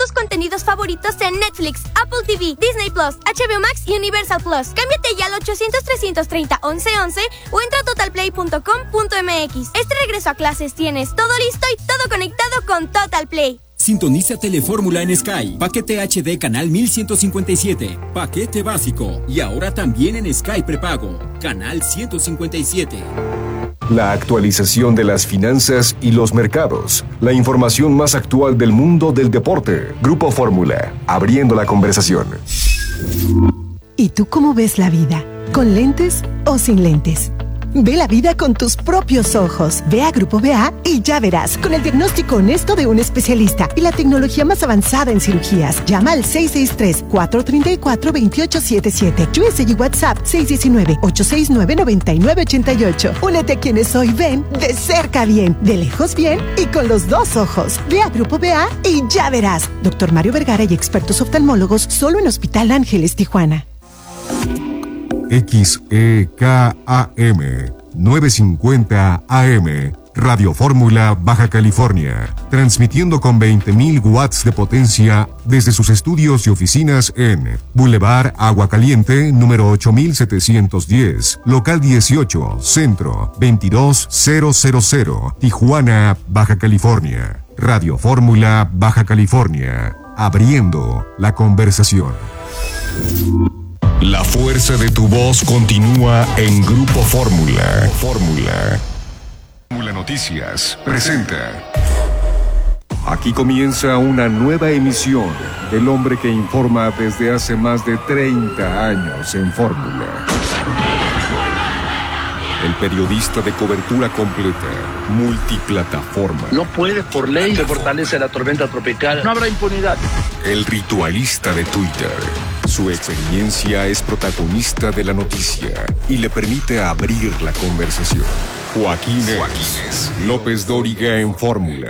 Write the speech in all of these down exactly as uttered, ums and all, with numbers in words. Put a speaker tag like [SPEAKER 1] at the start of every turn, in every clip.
[SPEAKER 1] tus contenidos favoritos en Netflix, Apple T V, Disney Plus, H B O Max y Universal Plus. Cámbiate ya al ochocientos, trescientos treinta, once once o entra a total play punto com punto m x. Este regreso a clases tienes todo listo y todo conectado con Total Play.
[SPEAKER 2] Sintoniza Telefórmula en Sky. Paquete H D canal mil ciento cincuenta y siete. Paquete básico. Y ahora también en Sky prepago. Canal ciento cincuenta y siete.
[SPEAKER 3] La actualización de las finanzas y los mercados. La información más actual del mundo del deporte. Grupo Fórmula. Abriendo la conversación.
[SPEAKER 4] ¿Y tú cómo ves la vida? ¿Con lentes o sin lentes? Ve la vida con tus propios ojos. Ve a Grupo B A y ya verás, con el diagnóstico honesto de un especialista y la tecnología más avanzada en cirugías. Llama al seis seis tres, cuatro tres cuatro, dos ocho siete siete. U S y WhatsApp seis uno nueve, ocho seis nueve, nueve nueve ocho ocho. Únete a quienes hoy ven de cerca bien, de lejos bien y con los dos ojos. Ve a Grupo B A y ya verás. Doctor Mario Vergara y expertos oftalmólogos solo en Hospital Ángeles, Tijuana.
[SPEAKER 5] X E K A M novecientos cincuenta A M Radio Fórmula Baja California, transmitiendo con veinte mil watts de potencia desde sus estudios y oficinas en Boulevard Agua Caliente, número ocho mil setecientos diez, local dieciocho, centro veintidós mil, Tijuana, Baja California. Radio Fórmula Baja California, abriendo la conversación.
[SPEAKER 3] La fuerza de tu voz continúa en Grupo Fórmula. Fórmula. Fórmula Noticias presenta. Aquí comienza una nueva emisión del hombre que informa desde hace más de treinta años en Fórmula. El periodista de cobertura completa, multiplataforma.
[SPEAKER 6] No puede, por ley, se fortalece la tormenta tropical. No habrá impunidad.
[SPEAKER 3] El ritualista de Twitter. Su experiencia es protagonista de la noticia y le permite abrir la conversación. Joaquín Joaquínez López Dóriga en Fórmula.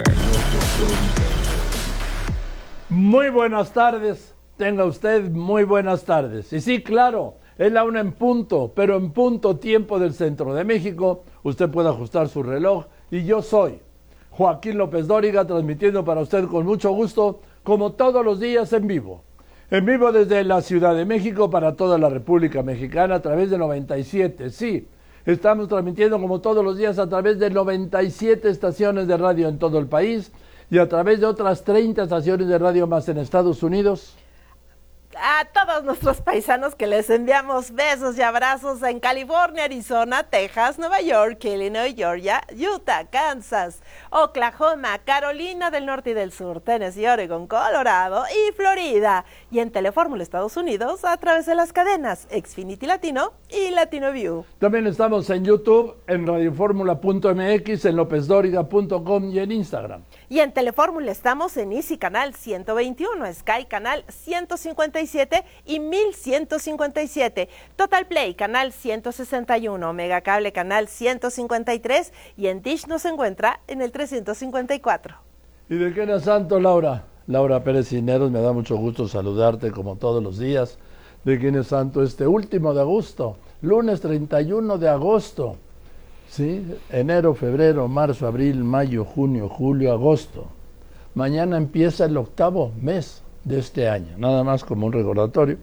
[SPEAKER 7] Muy buenas tardes. Tenga usted muy buenas tardes. Y sí, claro, es la una en punto, pero en punto tiempo del centro de México. Usted puede ajustar su reloj y yo soy Joaquín López Dóriga, transmitiendo para usted con mucho gusto, como todos los días en vivo. En vivo desde la Ciudad de México para toda la República Mexicana a través de noventa y siete. Sí, estamos transmitiendo como todos los días a través de noventa y siete estaciones de radio en todo el país y a través de otras treinta estaciones de radio más en Estados Unidos.
[SPEAKER 8] A todos nuestros paisanos que les enviamos besos y abrazos en California, Arizona, Texas, Nueva York, Illinois, Georgia, Utah, Kansas, Oklahoma, Carolina del Norte y del Sur, Tennessee, Oregon, Colorado y Florida. Y en Telefórmula Estados Unidos a través de las cadenas Xfinity Latino y Latino View.
[SPEAKER 7] También estamos en YouTube, en radioformula punto m x, en lopez dóriga punto com y en Instagram.
[SPEAKER 8] Y en Telefórmula estamos en Easy Canal ciento veintiuno, Sky Canal ciento cincuenta y siete y mil ciento cincuenta y siete, Total Play Canal ciento sesenta y uno, Mega Cable Canal ciento cincuenta y tres y en Dish nos encuentra en el trescientos cincuenta y cuatro.
[SPEAKER 7] ¿Y de quién es santo, Laura? Laura Pérez Cineros, me da mucho gusto saludarte como todos los días. ¿De quién es santo este último de agosto? Lunes treinta y uno de agosto. Sí, enero, febrero, marzo, abril, mayo, junio, julio, agosto. Mañana empieza el octavo mes de este año, nada más como un recordatorio.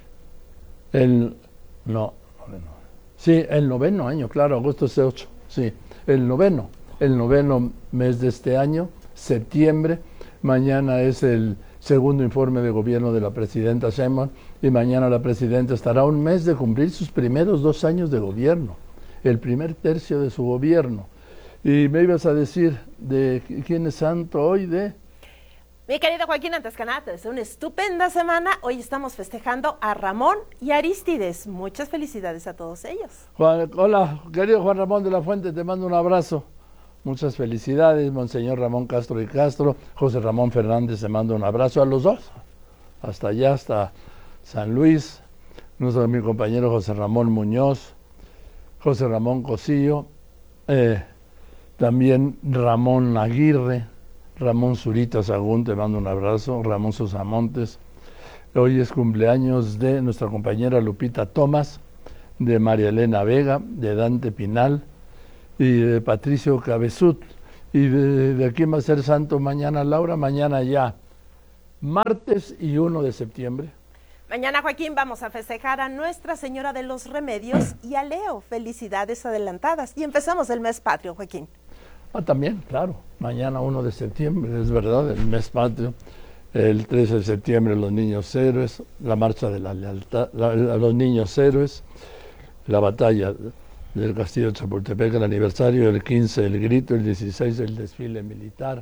[SPEAKER 7] El, no, noveno. Sí, el noveno año, claro, agosto es ocho, sí, el noveno, el noveno mes de este año, septiembre. Mañana es el segundo informe de gobierno de la presidenta Sheinbaum y mañana la presidenta estará un mes de cumplir sus primeros dos años de gobierno, el primer tercio de su gobierno. Y me ibas a decir de quién es santo hoy, de...
[SPEAKER 8] Mi querido Joaquín Antescanate, es una estupenda semana. Hoy estamos festejando a Ramón y Arístides. Muchas felicidades a todos ellos.
[SPEAKER 7] Juan, hola, querido Juan Ramón de la Fuente, te mando un abrazo. Muchas felicidades, Monseñor Ramón Castro y Castro. José Ramón Fernández, te mando un abrazo a los dos. Hasta allá, hasta San Luis. Nuestro mi compañero José Ramón Muñoz, José Ramón Cosillo, eh, también Ramón Aguirre, Ramón Zurita Sagún, te mando un abrazo, Ramón Sosamontes. Hoy es cumpleaños de nuestra compañera Lupita Tomás, de María Elena Vega, de Dante Pinal y de Patricio Cabezut. ¿Y de, de quién va a ser santo mañana, Laura? Mañana ya martes y uno de septiembre.
[SPEAKER 8] Mañana, Joaquín, vamos a festejar a Nuestra Señora de los Remedios y a Leo. Felicidades adelantadas. Y empezamos el mes patrio, Joaquín.
[SPEAKER 7] Ah, también, claro. Mañana uno de septiembre, es verdad, el mes patrio. El trece de septiembre, los niños héroes, la marcha de la lealtad, la, la, los niños héroes, la batalla del Castillo de Chapultepec, el aniversario, el quince, el grito, el dieciséis, el desfile militar,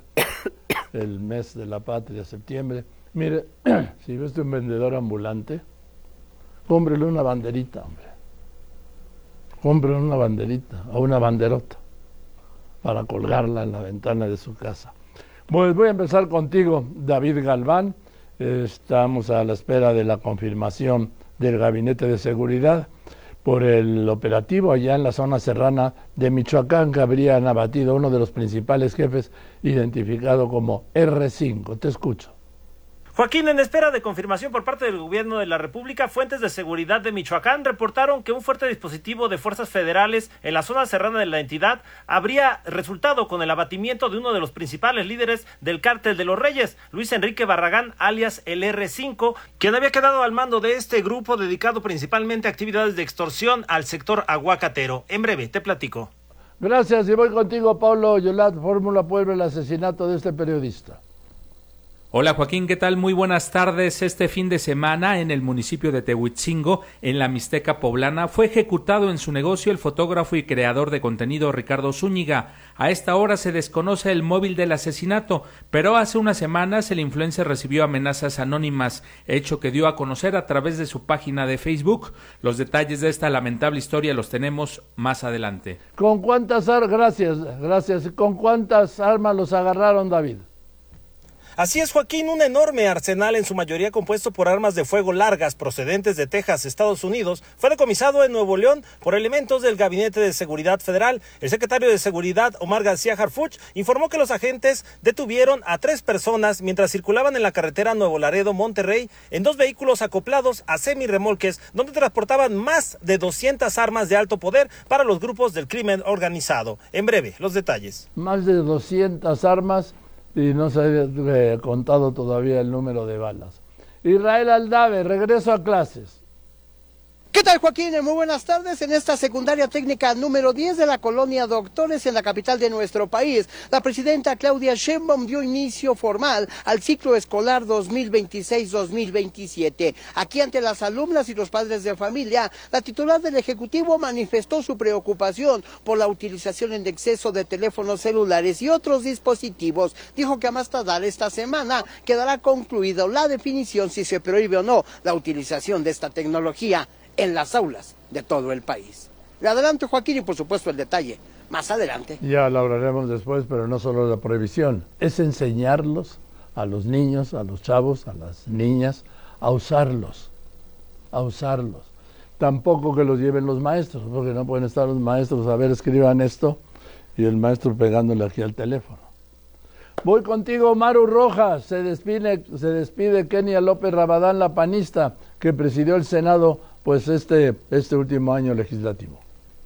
[SPEAKER 7] el mes de la patria, septiembre. Mire, si ves un vendedor ambulante, cómprele una banderita, hombre. Cómprele una banderita o una banderota para colgarla en la ventana de su casa. Pues voy a empezar contigo, David Galván. Estamos a la espera de la confirmación del Gabinete de Seguridad por el operativo allá en la zona serrana de Michoacán, que habrían abatido a uno de los principales jefes identificado como erre cinco. Te escucho.
[SPEAKER 9] Joaquín, en espera de confirmación por parte del gobierno de la República, fuentes de seguridad de Michoacán reportaron que un fuerte dispositivo de fuerzas federales en la zona serrana de la entidad habría resultado con el abatimiento de uno de los principales líderes del cártel de los Reyes, Luis Enrique Barragán, alias el erre cinco, quien había quedado al mando de este grupo dedicado principalmente a actividades de extorsión al sector aguacatero. En breve, te platico.
[SPEAKER 7] Gracias, y voy contigo, Pablo Yolat, Fórmula Puebla, el asesinato de este periodista.
[SPEAKER 10] Hola Joaquín, ¿qué tal? Muy buenas tardes. Este fin de semana en el municipio de Tehuitzingo, en la Mixteca poblana, fue ejecutado en su negocio el fotógrafo y creador de contenido Ricardo Zúñiga. A esta hora se desconoce el móvil del asesinato, pero hace unas semanas el influencer recibió amenazas anónimas, hecho que dio a conocer a través de su página de Facebook. Los detalles de esta lamentable historia los tenemos más adelante.
[SPEAKER 7] ¿Con cuántas armas? Gracias, gracias. ¿Con cuántas armas los agarraron, David?
[SPEAKER 9] Así es, Joaquín, un enorme arsenal, en su mayoría compuesto por armas de fuego largas procedentes de Texas, Estados Unidos, fue decomisado en Nuevo León por elementos del Gabinete de Seguridad Federal. El secretario de Seguridad, Omar García Harfuch, informó que los agentes detuvieron a tres personas mientras circulaban en la carretera Nuevo Laredo-Monterrey en dos vehículos acoplados a semirremolques, donde transportaban más de doscientas armas de alto poder para los grupos del crimen organizado. En breve, los detalles.
[SPEAKER 7] Más de doscientas armas y no se ha eh, contado todavía el número de balas. Israel Aldave, regreso a clases.
[SPEAKER 11] ¿Qué tal, Joaquín? Muy buenas tardes. En esta secundaria técnica número diez de la colonia Doctores en la capital de nuestro país, la presidenta Claudia Sheinbaum dio inicio formal al ciclo escolar dos mil veintiséis dos mil veintisiete. Aquí, ante las alumnas y los padres de familia, la titular del Ejecutivo manifestó su preocupación por la utilización en exceso de teléfonos celulares y otros dispositivos. Dijo que a más tardar esta semana quedará concluida la definición si se prohíbe o no la utilización de esta tecnología en las aulas de todo el país. Le adelanto, Joaquín, y por supuesto el detalle más adelante.
[SPEAKER 7] Ya lo hablaremos después, pero no solo la prohibición, es enseñarlos a los niños, a los chavos, a las niñas, a usarlos, a usarlos. Tampoco que los lleven los maestros, porque no pueden estar los maestros, a ver, escriban esto, y el maestro pegándole aquí al teléfono. Voy contigo, Maru Rojas. Se despide, se despide Kenia López Rabadán, la panista, que presidió el Senado pues este, este último año legislativo.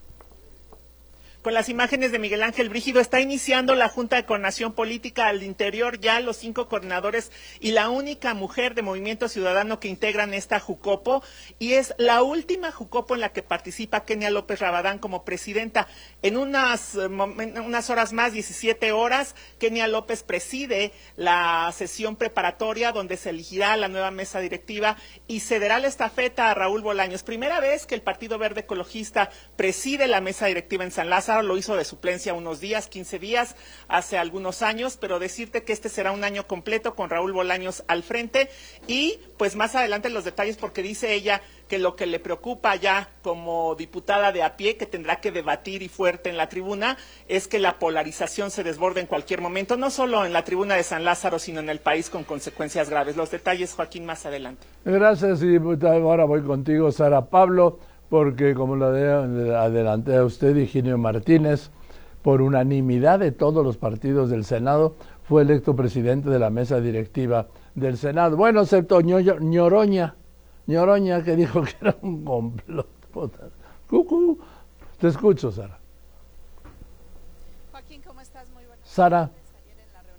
[SPEAKER 12] Con las imágenes de Miguel Ángel Brígido, está iniciando la Junta de Coordinación Política al interior, ya los cinco coordinadores y la única mujer de Movimiento Ciudadano que integran esta Jucopo, y es la última Jucopo en la que participa Kenia López Rabadán como presidenta. En unas, unas horas más, diecisiete horas, Kenia López preside la sesión preparatoria donde se elegirá la nueva mesa directiva y cederá la estafeta a Raúl Bolaños. Primera vez que el Partido Verde Ecologista preside la mesa directiva en San Lázaro. Lo hizo de suplencia unos días, quince días, hace algunos años, pero decirte que este será un año completo con Raúl Bolaños al frente y pues más adelante los detalles, porque dice ella que lo que le preocupa ya como diputada de a pie, que tendrá que debatir y fuerte en la tribuna, es que la polarización se desborde en cualquier momento, no solo en la tribuna de San Lázaro, sino en el país con consecuencias graves. Los detalles, Joaquín, más adelante.
[SPEAKER 7] Gracias, y ahora voy contigo, Sara Pablo, porque como lo adelanté a usted, Higinio Martínez, por unanimidad de todos los partidos del Senado, fue electo presidente de la mesa directiva del Senado. Bueno, excepto Ñoroña, Ñoroña, que dijo que era un complot. Cucú. Te escucho, Sara.
[SPEAKER 13] Joaquín, ¿cómo estás? Muy buenas
[SPEAKER 7] Sara.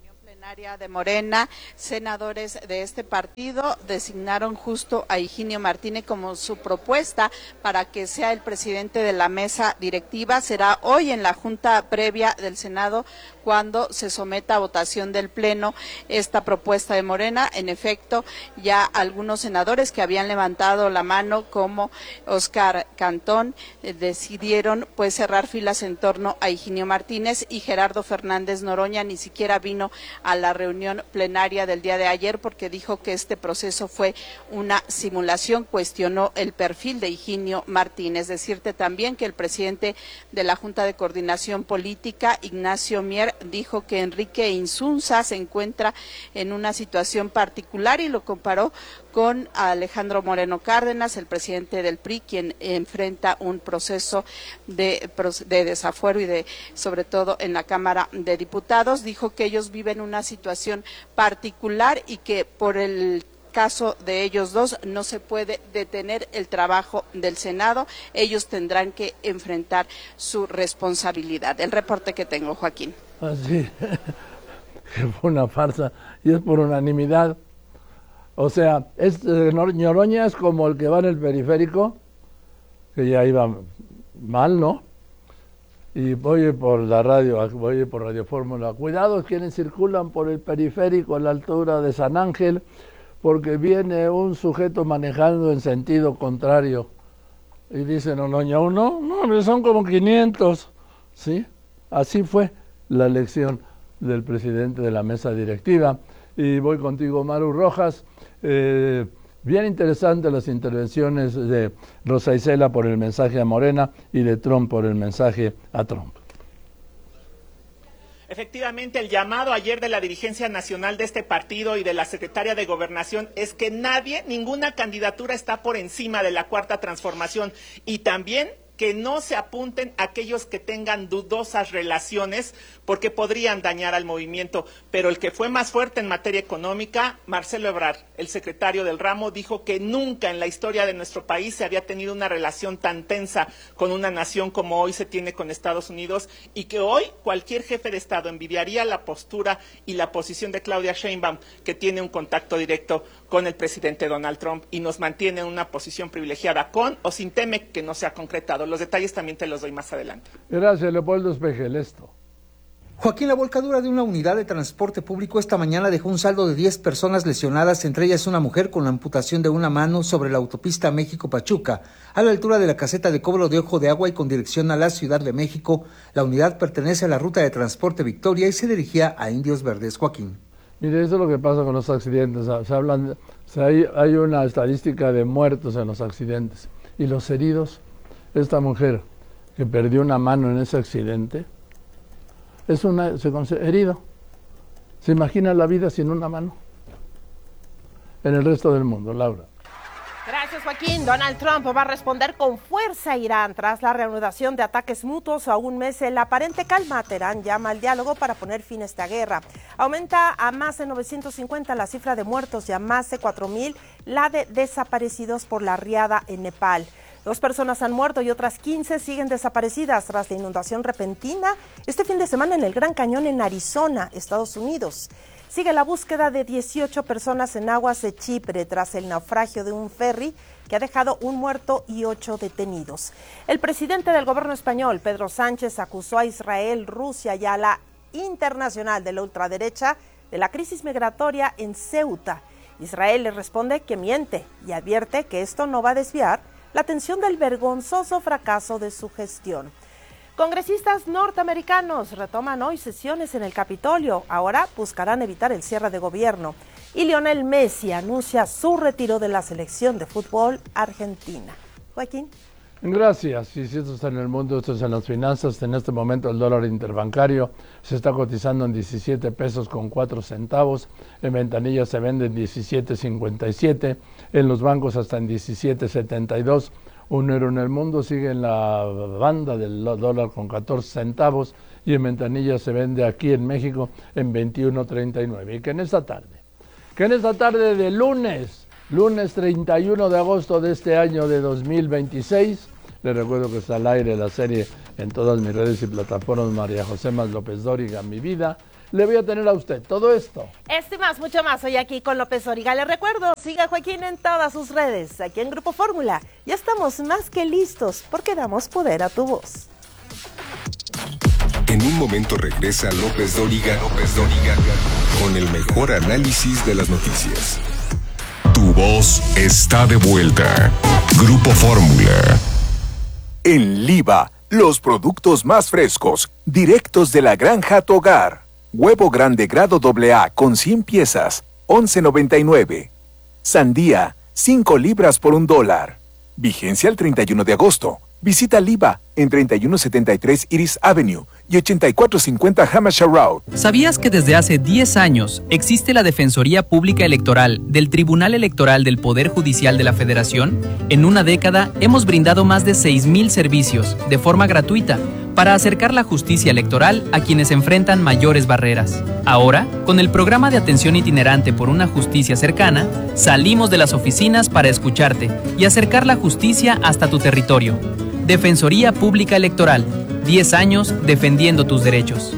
[SPEAKER 13] plenaria de Morena, senadores de este partido designaron justo a Higinio Martínez como su propuesta para que sea el presidente de la mesa directiva. Será hoy en la junta previa del Senado cuando se someta a votación del Pleno esta propuesta de Morena. En efecto, ya algunos senadores que habían levantado la mano, como Oscar Cantón, eh, decidieron pues cerrar filas en torno a Higinio Martínez, y Gerardo Fernández Noroña ni siquiera vino a la reunión plenaria del día de ayer porque dijo que este proceso fue una simulación, cuestionó el perfil de Higinio Martínez. Decirte también que el presidente de la Junta de Coordinación Política, Ignacio Mier, dijo que Enrique Insunza se encuentra en una situación particular y lo comparó con Alejandro Moreno Cárdenas, el presidente del P R I, quien enfrenta un proceso de, de desafuero y de, sobre todo en la Cámara de Diputados. Dijo que ellos viven una situación particular y que por el caso de ellos dos no se puede detener el trabajo del Senado. Ellos tendrán que enfrentar su responsabilidad. El reporte que tengo, Joaquín.
[SPEAKER 7] Así, que fue una farsa y es por unanimidad. O sea, es, eh, Noroña es como el que va en el periférico, que ya iba mal, ¿no? Y voy por la radio, voy por Radio Fórmula. Cuidado quienes circulan por el periférico a la altura de San Ángel, porque viene un sujeto manejando en sentido contrario. Y dice Noroña, uno, no, son como quinientos, ¿sí? Así fue la elección del presidente de la mesa directiva. Y voy contigo, Maru Rojas. Eh, bien interesantes las intervenciones de Rosa Isela por el mensaje a Morena y de Trump por el mensaje a Trump.
[SPEAKER 12] Efectivamente, el llamado ayer de la dirigencia nacional de este partido y de la secretaria de Gobernación es que nadie, ninguna candidatura está por encima de la Cuarta Transformación, y también que no se apunten aquellos que tengan dudosas relaciones porque podrían dañar al movimiento. Pero el que fue más fuerte en materia económica, Marcelo Ebrard, el secretario del ramo, dijo que nunca en la historia de nuestro país se había tenido una relación tan tensa con una nación como hoy se tiene con Estados Unidos, y que hoy cualquier jefe de Estado envidiaría la postura y la posición de Claudia Sheinbaum, que tiene un contacto directo con el presidente Donald Trump y nos mantiene en una posición privilegiada con o sin Temec, que no se ha concretado. Los detalles también te los doy más adelante.
[SPEAKER 7] Gracias, Leopoldo Espejel. Esto.
[SPEAKER 14] Joaquín, la volcadura de una unidad de transporte público esta mañana dejó un saldo de diez personas lesionadas, entre ellas una mujer con la amputación de una mano sobre la autopista México-Pachuca, a la altura de la caseta de cobro de Ojo de Agua y con dirección a la Ciudad de México. La unidad pertenece a la ruta de transporte Victoria y se dirigía a Indios Verdes. Joaquín.
[SPEAKER 7] Mire, eso es lo que pasa con los accidentes. Se hablan, o sea, hay, hay una estadística de muertos en los accidentes. Y los heridos, esta mujer que perdió una mano en ese accidente, es una, se herido. ¿Se imagina la vida sin una mano? En el resto del mundo, Laura.
[SPEAKER 8] Gracias, Joaquín. Donald Trump va a responder con fuerza a Irán tras la reanudación de ataques mutuos a un mes. La aparente calma, Teherán llama al diálogo para poner fin a esta guerra. Aumenta a más de novecientos cincuenta la cifra de muertos y a más de cuatro mil la de desaparecidos por la riada en Nepal. Dos personas han muerto y otras quince siguen desaparecidas tras la inundación repentina este fin de semana en el Gran Cañón en Arizona, Estados Unidos. Sigue la búsqueda de dieciocho personas en aguas de Chipre tras el naufragio de un ferry que ha dejado un muerto y ocho detenidos. El presidente del gobierno español, Pedro Sánchez, acusó a Israel, Rusia y a la internacional de la ultraderecha de la crisis migratoria en Ceuta. Israel le responde que miente y advierte que esto no va a desviar la atención del vergonzoso fracaso de su gestión. Congresistas norteamericanos retoman hoy sesiones en el Capitolio. Ahora buscarán evitar el cierre de gobierno. Y Lionel Messi anuncia su retiro de la selección de fútbol argentina. Joaquín.
[SPEAKER 7] Gracias. Y si esto está en el mundo, esto es en las finanzas. En este momento el dólar interbancario se está cotizando en diecisiete pesos con cuatro centavos. En ventanilla se vende en diecisiete cincuenta y siete. En los bancos hasta en diecisiete setenta y dos. Un euro en el mundo sigue en la banda del dólar con catorce centavos y en ventanilla se vende aquí en México en veintiuno treinta y nueve. Y que en esta tarde, que en esta tarde de lunes, lunes treinta y uno de agosto de este año de dos mil veintiséis, les recuerdo que está al aire la serie en todas mis redes y plataformas María José Más López Dóriga, Mi Vida, le voy a tener a usted. Todo esto.
[SPEAKER 8] Esto y más, mucho más, hoy aquí con López Dóriga. Les recuerdo, siga a Joaquín en todas sus redes, aquí en Grupo Fórmula. Ya estamos más que listos porque damos poder a tu voz.
[SPEAKER 3] En un momento regresa López Dóriga, López Dóriga, con el mejor análisis de las noticias. Tu voz está de vuelta. Grupo Fórmula.
[SPEAKER 15] En Liva, los productos más frescos, directos de la granja a tu hogar. Huevo grande grado doble A con cien piezas, once noventa y nueve. Sandía, cinco libras por un dólar. Vigencia el treinta y uno de agosto. Visita Liva en treinta y uno setenta y tres Iris Avenue y ochenta y cuatro cincuenta Hampshire Road.
[SPEAKER 16] ¿Sabías que desde hace diez años existe la Defensoría Pública Electoral del Tribunal Electoral del Poder Judicial de la Federación? En una década hemos brindado más de seis mil servicios de forma gratuita para acercar la justicia electoral a quienes enfrentan mayores barreras. Ahora, con el programa de atención itinerante por una justicia cercana, salimos de las oficinas para escucharte y acercar la justicia hasta tu territorio. Defensoría Pública Electoral, diez años defendiendo tus derechos.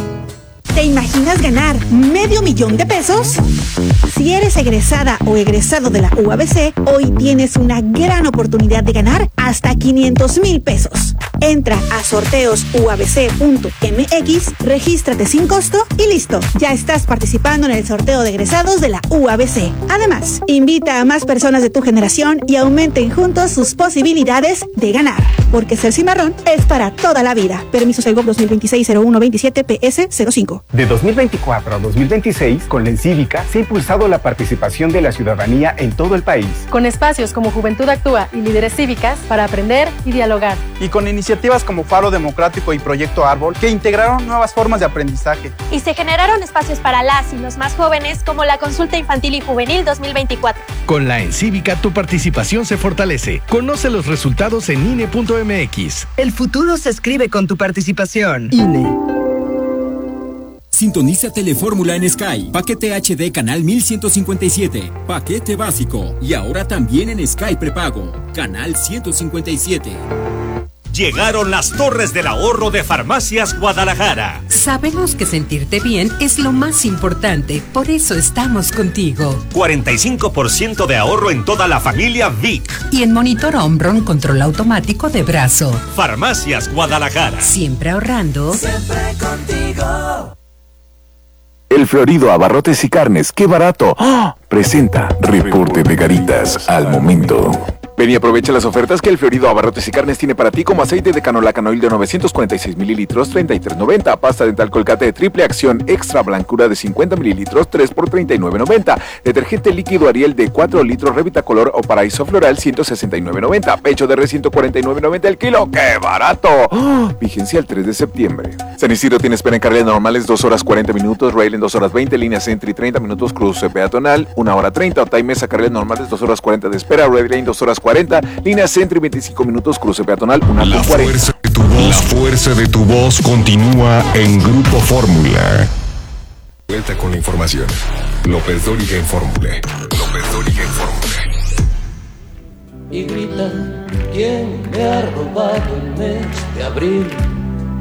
[SPEAKER 17] ¿Te imaginas ganar medio millón de pesos? Si eres egresada o egresado de la U A B C, hoy tienes una gran oportunidad de ganar hasta quinientos mil pesos. Entra a sorteos u a b c punto m x, regístrate sin costo y listo. Ya estás participando en el sorteo de egresados de la U A B C. Además, invita a más personas de tu generación y aumenten juntos sus posibilidades de ganar. Porque ser cimarrón es para toda la vida. Permiso Segov dos mil veintiséis cero uno veintisiete P S cero cinco.
[SPEAKER 18] De dos mil veinticuatro a dos mil veintiséis, con la Encívica se ha impulsado la participación de la ciudadanía en todo el país.
[SPEAKER 19] Con espacios como Juventud Actúa y Líderes Cívicas para aprender y dialogar.
[SPEAKER 20] Y con iniciativas como Faro Democrático y Proyecto Árbol que integraron nuevas formas de aprendizaje.
[SPEAKER 21] Y se generaron espacios para las y los más jóvenes como la Consulta Infantil y Juvenil dos mil veinticuatro.
[SPEAKER 22] Con la Encívica tu participación se fortalece. Conoce los resultados en I N E punto M X.
[SPEAKER 23] El futuro se escribe con tu participación. I N E.
[SPEAKER 2] Sintoniza Telefórmula en Sky. Paquete H D canal mil ciento cincuenta y siete. Paquete básico. Y ahora también en Sky prepago. Canal ciento cincuenta y siete.
[SPEAKER 24] Llegaron las torres del ahorro de Farmacias Guadalajara.
[SPEAKER 25] Sabemos que sentirte bien es lo más importante, por eso estamos contigo.
[SPEAKER 24] cuarenta y cinco por ciento de ahorro en toda la familia Vic.
[SPEAKER 25] Y en monitor Omron control automático de brazo.
[SPEAKER 24] Farmacias Guadalajara.
[SPEAKER 25] Siempre ahorrando.
[SPEAKER 26] Siempre contigo.
[SPEAKER 15] El Florido Abarrotes y Carnes, ¡qué barato! ¡Oh! Presenta Reporte de Garitas al momento. Ven y aprovecha las ofertas que el Florido Abarrotes y Carnes tiene para ti, como aceite de canola canoil de novecientos cuarenta y seis mililitros, treinta y tres noventa, pasta dental Colgate de triple acción extra blancura de cincuenta mililitros, tres por treinta y nueve noventa, detergente líquido Ariel de cuatro litros Revitacolor o Paraíso Floral ciento sesenta y nueve noventa, pecho de res ciento cuarenta y nueve noventa el kilo, ¡qué barato! ¡Oh! Vigencia el tres de septiembre. San Isidro tiene espera en carriles normales dos horas cuarenta minutos, rail en dos horas veinte, línea Sentry treinta minutos, cruce peatonal una hora treinta, Otay Mesa carriles normales dos horas cuarenta de espera, Red Lane dos horas cuarenta, línea Sentry veinticinco minutos, cruce peatonal una hora cuarenta.
[SPEAKER 3] Fuerza de tu voz, la fuerza de tu voz continúa en Grupo Fórmula. Vuelta con la información. López Dóriga en Fórmula. López Dóriga en Fórmula.
[SPEAKER 27] Y grita, ¿quién me ha robado el mes de abril?